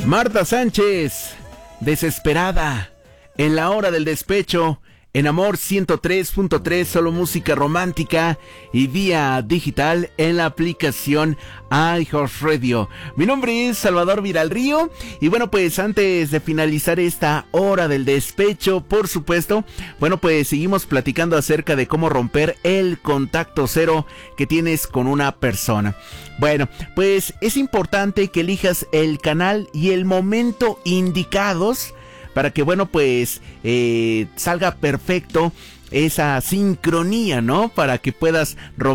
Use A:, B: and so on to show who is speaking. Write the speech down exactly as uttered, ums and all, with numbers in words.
A: Marta Sánchez, desesperada, en la hora del despecho, en Amor ciento tres punto tres, solo música romántica y vía digital en la aplicación iHeartRadio. Mi nombre es Salvador Viralrío y bueno, pues antes de finalizar esta hora del despecho, por supuesto, bueno, pues seguimos platicando acerca de cómo romper el contacto cero que tienes con una persona. Bueno, pues es importante que elijas el canal y el momento indicados para que, bueno, pues eh, salga perfecto esa sincronía, ¿no? Para que puedas romper